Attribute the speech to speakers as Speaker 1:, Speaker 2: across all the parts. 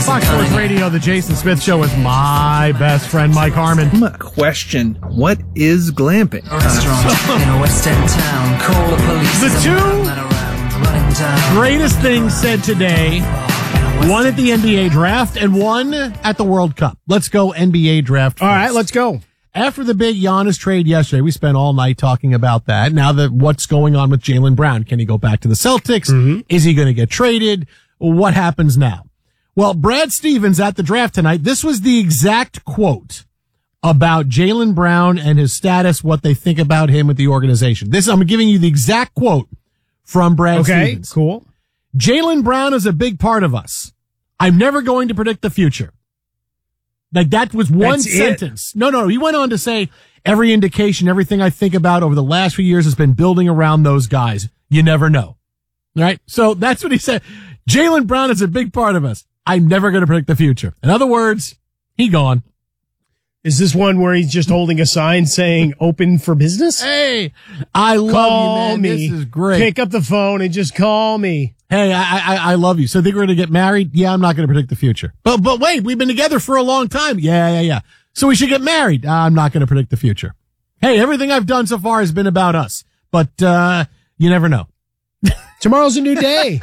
Speaker 1: Fox Sports Radio, the Jason Smith Show with my best friend, Mike Harmon.
Speaker 2: Question, what is glamping?
Speaker 3: A restaurant in a West End town. Call the police.
Speaker 1: The two greatest things said today, one at the NBA draft and one at the World Cup. Let's go NBA draft first.
Speaker 4: All right, let's go.
Speaker 1: After the big Giannis trade yesterday, we spent all night talking about that. Now that what's going on with Jaylen Brown? Can he go back to the Celtics? Mm-hmm. Is he going to get traded? What happens now? Well, Brad Stevens at the draft tonight, this was the exact quote about Jaylen Brown and his status, what they think about him with the organization. I'm giving you the exact quote from Brad Stevens.
Speaker 4: Okay, cool.
Speaker 1: Jaylen Brown is a big part of us. I'm never going to predict the future. Like, that was one sentence. No, he went on to say, every indication, everything I think about over the last few years has been building around those guys. You never know. All right? So that's what he said. Jaylen Brown is a big part of us. I'm never going to predict the future. In other words, he gone.
Speaker 4: Is this one where he's just holding a sign saying open for business?
Speaker 1: Hey, I love you, man.
Speaker 4: Me.
Speaker 1: This is great.
Speaker 4: Pick up the phone and just call me.
Speaker 1: Hey, I love you. So think we're going to get married? Yeah, I'm not going to predict the future. But wait, we've been together for a long time. Yeah. So we should get married. I'm not going to predict the future. Hey, everything I've done so far has been about us. But, you never know.
Speaker 4: Tomorrow's a new day.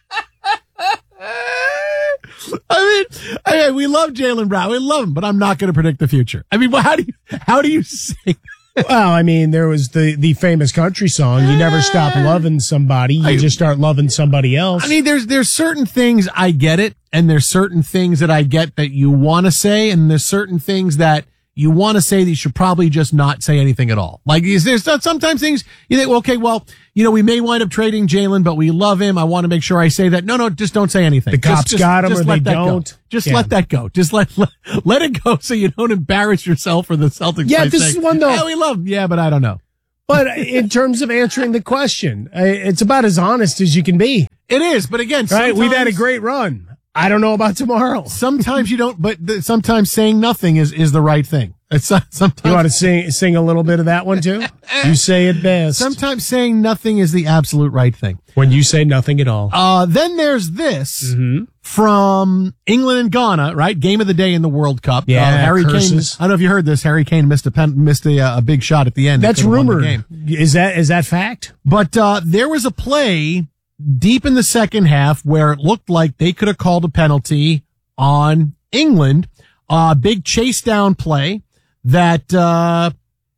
Speaker 1: I mean, we love Jaylen Brown. We love him, but I'm not going to predict the future. I mean, how do you say that?
Speaker 4: Well, I mean, there was the famous country song, you never stop loving somebody, you just start loving somebody else.
Speaker 1: I mean, there's certain things I get it, and there's certain things that I get that you want to say, and there's certain things that you want to say that you should probably just not say anything at all. Like, there's sometimes things you think, okay, well, we may wind up trading Jaylen, but we love him. I want to make sure I say that. No, just don't say anything.
Speaker 4: The cops got him, or they don't.
Speaker 1: Let that go. Just let it go, so you don't embarrass yourself or the Celtics.
Speaker 4: Yeah, this is one though.
Speaker 1: Yeah, we love him. Yeah, but I don't know.
Speaker 4: But in terms of answering the question, it's about as honest as you can be.
Speaker 1: It is, but again,
Speaker 4: right? We've had a great run. I don't know about tomorrow.
Speaker 1: Sometimes you don't, but sometimes saying nothing is the right thing. Sometimes
Speaker 4: you want to sing a little bit of that one too? You say it best.
Speaker 1: Sometimes saying nothing is the absolute right thing.
Speaker 4: When you say nothing at all.
Speaker 1: Then there's this from England and Ghana, right? Game of the day in the World Cup.
Speaker 4: Yeah,
Speaker 1: Harry
Speaker 4: curses.
Speaker 1: Kane. I don't know if you heard this. Harry Kane missed a big shot at the end.
Speaker 4: That's rumored. Is that fact?
Speaker 1: But there was a play deep in the second half where it looked like they could have called a penalty on England. Big chase down play that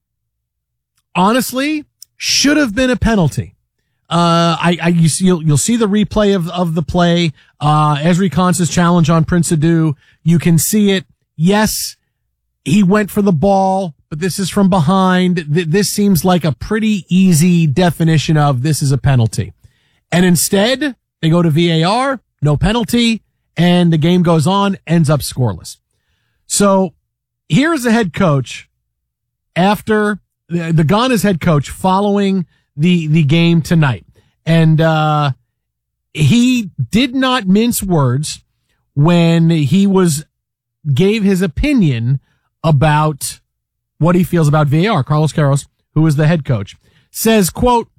Speaker 1: honestly should have been a penalty. You'll see the replay of the play. Ezri Konsa's challenge on Prince Adu. You can see it. Yes, he went for the ball, but this is from behind. This seems like a pretty easy definition of this is a penalty. And instead, they go to VAR, no penalty, and the game goes on, ends up scoreless. So here's the head coach after the Ghana's head coach following the game tonight. And he did not mince words when he gave his opinion about what he feels about VAR. Carlos Queiroz, who is the head coach, says, quote,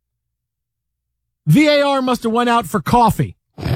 Speaker 1: VAR must have went out for coffee.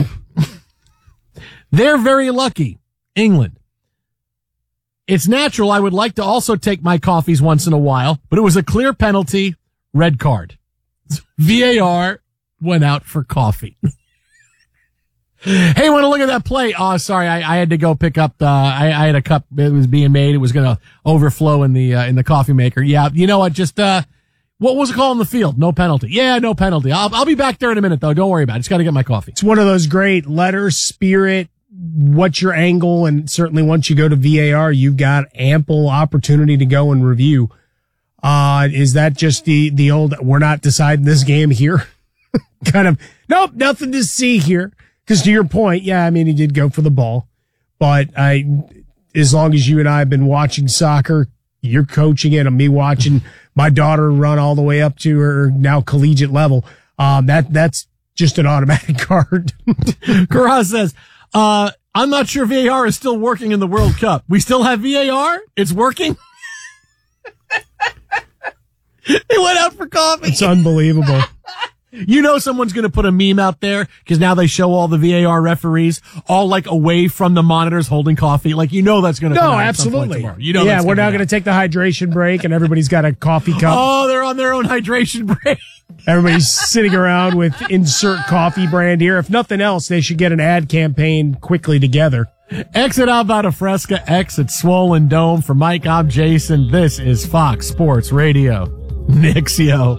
Speaker 1: They're very lucky, England. It's natural. I would like to also take my coffees once in a while, but it was a clear penalty, red card. VAR went out for coffee. Hey, want to look at that play? Oh, sorry. I had to go pick up, I had a cup. It was being made. It was going to overflow in the coffee maker. Yeah. You know what? Just, what was the call on the field? No penalty. Yeah, no penalty. I'll be back there in a minute though. Don't worry about it. Just got to get my coffee.
Speaker 4: It's one of those great letter, spirit, what's your angle? And certainly once you go to VAR, you've got ample opportunity to go and review. Is that just the old, we're not deciding this game here? Kind of, nope, nothing to see here. Cause to your point, yeah, I mean, he did go for the ball, but as long as you and I have been watching soccer, you're coaching it and me watching my daughter run all the way up to her now collegiate level. That's just an automatic card.
Speaker 1: Karaz says, I'm not sure VAR is still working in the World Cup. We still have VAR? It's working? It went out for coffee.
Speaker 4: It's unbelievable.
Speaker 1: You know someone's going to put a meme out there because now they show all the VAR referees all like away from the monitors holding coffee. Like, you know that's going to come out at some point
Speaker 4: absolutely.
Speaker 1: tomorrow. You know,
Speaker 4: yeah, we're now going to take the hydration break, and everybody's got a coffee cup.
Speaker 1: Oh, they're on their own hydration break.
Speaker 4: Everybody's sitting around with insert coffee brand here. If nothing else, they should get an ad campaign quickly together.
Speaker 1: Exit Alvada Fresca, exit Swollen Dome. For Mike, I'm Jason. This is Fox Sports Radio. Nixio.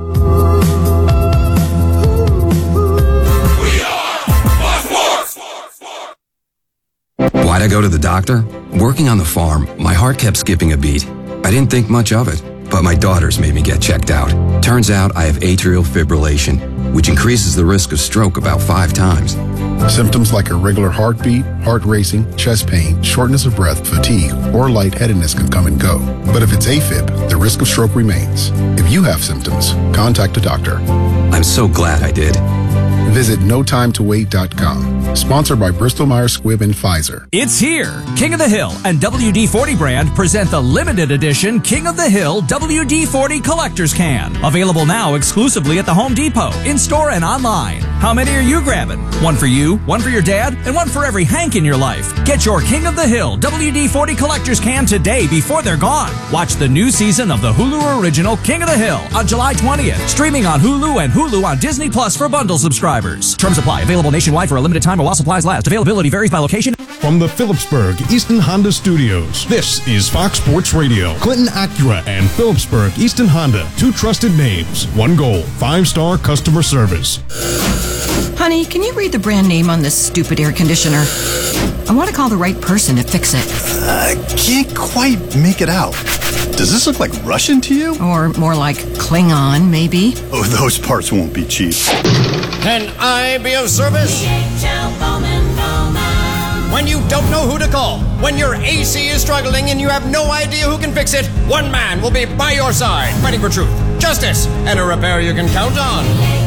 Speaker 5: Why'd I go to the doctor? Working on the farm, my heart kept skipping a beat. I didn't think much of it, but my daughters made me get checked out. Turns out I have atrial fibrillation, which increases the risk of stroke about 5 times.
Speaker 6: Symptoms like irregular heartbeat, heart racing, chest pain, shortness of breath, fatigue, or lightheadedness can come and go. But if it's AFib, the risk of stroke remains. If you have symptoms, contact a doctor.
Speaker 5: I'm so glad I did.
Speaker 6: Visit notimetowait.com. Sponsored by Bristol-Myers Squibb and Pfizer.
Speaker 7: It's here. King of the Hill and WD-40 brand present the limited edition King of the Hill WD-40 Collector's Can. Available now exclusively at the Home Depot, in-store and online. How many are you grabbing? One for you, one for your dad, and one for every Hank in your life. Get your King of the Hill WD-40 Collector's Can today before they're gone. Watch the new season of the Hulu original King of the Hill on July 20th. Streaming on Hulu and Hulu on Disney Plus for bundle subscribers. Terms apply. Available nationwide for a limited time or while supplies last. Availability varies by location.
Speaker 8: From the Phillipsburg Easton Honda Studios, this is Fox Sports Radio. Clinton Acura and Phillipsburg Easton Honda, 2 trusted names, 1 goal, 5-star customer service.
Speaker 9: Honey, can you read the brand name on this stupid air conditioner? I want to call the right person to fix it.
Speaker 10: I can't quite make it out. Does this look like Russian to you?
Speaker 9: Or more like Klingon, maybe?
Speaker 10: Oh, those parts won't be cheap.
Speaker 11: Can I be of service? When you don't know who to call, when your AC is struggling and you have no idea who can fix it, one man will be by your side, fighting for truth, justice, and a repair you can count on.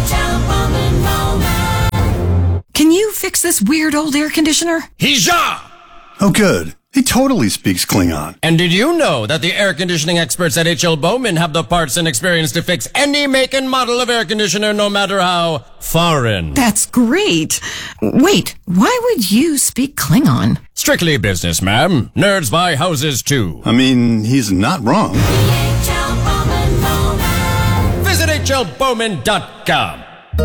Speaker 9: Can you fix this weird old air conditioner?
Speaker 11: Hija!
Speaker 10: Oh, good. He totally speaks Klingon.
Speaker 11: And did you know that the air conditioning experts at H.L. Bowman have the parts and experience to fix any make and model of air conditioner, no matter how foreign?
Speaker 9: That's great. Wait, why would you speak Klingon?
Speaker 11: Strictly business, ma'am. Nerds buy houses, too.
Speaker 10: I mean, he's not wrong.
Speaker 11: Visit hlbowman.com.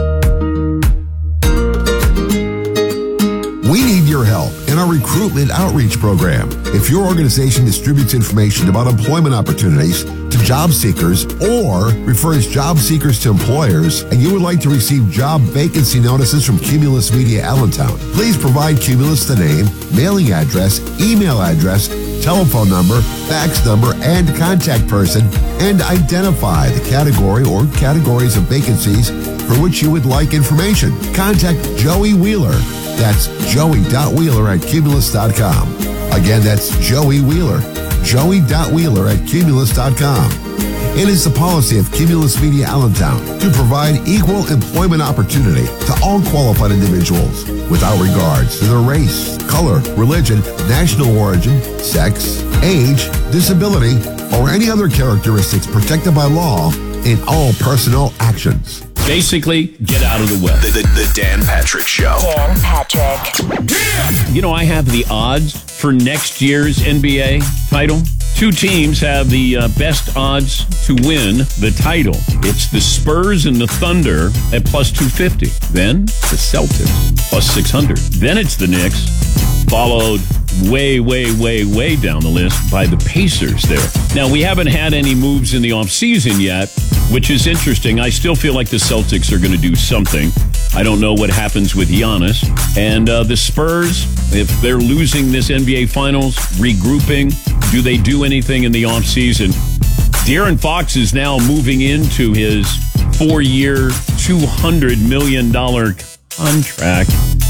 Speaker 12: We need your help in our recruitment outreach program. If your organization distributes information about employment opportunities to job seekers or refers job seekers to employers, and you would like to receive job vacancy notices from Cumulus Media Allentown, please provide Cumulus the name, mailing address, email address, telephone number, fax number, and contact person, and identify the category or categories of vacancies for which you would like information. Contact Joey Wheeler. That's joey.wheeler@cumulus.com. Again, that's Joey Wheeler. joey.wheeler@cumulus.com. It is the policy of Cumulus Media Allentown to provide equal employment opportunity to all qualified individuals without regards to their race, color, religion, national origin, sex, age, disability, or any other characteristics protected by law in all personnel actions.
Speaker 13: Basically, get out of the way.
Speaker 14: The Dan Patrick Show.
Speaker 15: Dan Patrick.
Speaker 13: You know, I have the odds for next year's NBA title. 2 teams have the best odds to win the title. It's the Spurs and the Thunder at plus 250. Then the Celtics plus 600. Then it's the Knicks, followed way down the list by the Pacers there. Now, we haven't had any moves in the offseason yet, which is interesting. I still feel like the Celtics are going to do something. I don't know what happens with Giannis. And the Spurs, if they're losing this NBA Finals, regrouping, do they do anything in the offseason? De'Aaron Fox is now moving into his 4-year, $200 million contract.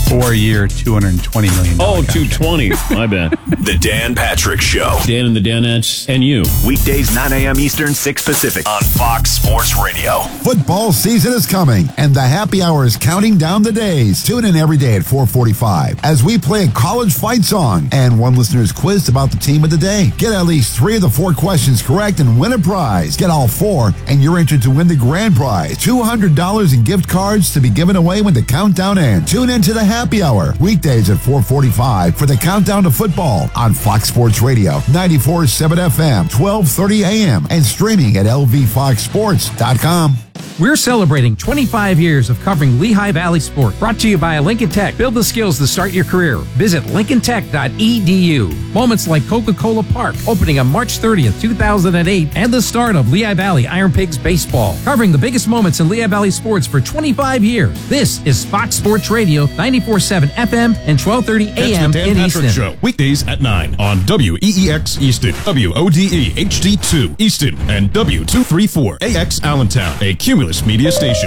Speaker 15: 4-year, $220 million.
Speaker 13: Oh, 220. My bad.
Speaker 14: The Dan Patrick Show.
Speaker 13: Dan and the Danettes and you.
Speaker 14: Weekdays 9 a.m. Eastern, 6 Pacific on Fox Sports Radio.
Speaker 12: Football season is coming, and the happy hour is counting down the days. Tune in every day at 4:45 as we play a college fight song, and one listener is quizzed about the team of the day. Get at least 3 of the 4 questions correct and win a prize. Get all 4, and you're entered to win the grand prize, $200 in gift cards to be given away when the countdown ends. Tune in to the happy hour, weekdays at 4:45 for the countdown to football on Fox Sports Radio, 94.7 FM, 12:30 a.m., and streaming at lvfoxsports.com.
Speaker 16: We're celebrating 25 years of covering Lehigh Valley sport. Brought to you by Lincoln Tech. Build the skills to start your career. Visit lincolntech.edu. Moments like Coca-Cola Park, opening on March 30th, 2008, and the start of Lehigh Valley Iron Pigs baseball. Covering the biggest moments in Lehigh Valley sports for 25 years. This is Fox Sports Radio, 94.7 FM and 12:30 a.m.
Speaker 8: That's the Dan
Speaker 16: in
Speaker 8: Patrick
Speaker 16: Easton.
Speaker 8: Show, weekdays at 9 on WEEX Easton, WODE HD2 Easton, and W234 AX Allentown, a Cumulus Media station.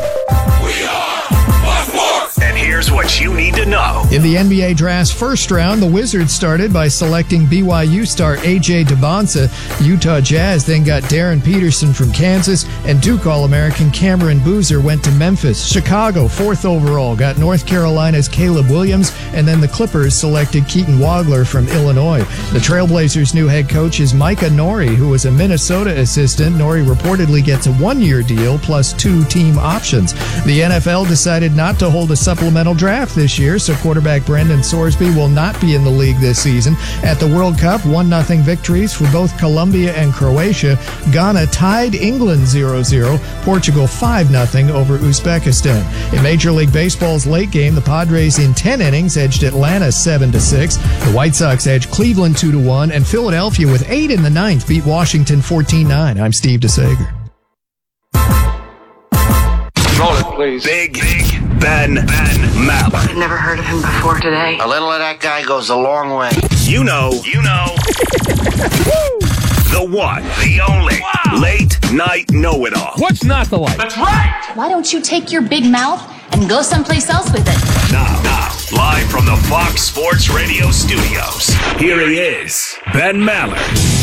Speaker 14: And here's what you need to know.
Speaker 17: In the NBA draft's first round, the Wizards started by selecting BYU star A.J. Debonsa. Utah Jazz then got Darren Peterson from Kansas, and Duke All-American Cameron Boozer went to Memphis. Chicago, 4th overall, got North Carolina's Caleb Williams, and then the Clippers selected Keaton Wagler from Illinois. The Trailblazers' new head coach is Micah Nori, who was a Minnesota assistant. Nori reportedly gets a 1-year deal plus 2 team options. The NFL decided not to hold a supplemental draft this year, so quarterback Brendan Sorsby will not be in the league this season. At the World Cup, 1-0 victories for both Colombia and Croatia. Ghana tied England 0-0, Portugal 5-0 over Uzbekistan. In Major League Baseball's late game, the Padres in 10 innings edged Atlanta 7-6. The White Sox edged Cleveland 2-1, and Philadelphia with 8 in the 9th beat Washington 14-9. I'm Steve DeSager.
Speaker 14: Roll it, please. Big Ben Maller.
Speaker 18: I've never heard of him before today.
Speaker 19: A little of that guy goes a long way.
Speaker 14: You know. The one, the only, late night know-it-all.
Speaker 20: What's not the light?
Speaker 14: That's right.
Speaker 21: Why don't you take your big mouth and go someplace else with it?
Speaker 14: Now, live from the Fox Sports Radio studios, here he is, Ben Maller.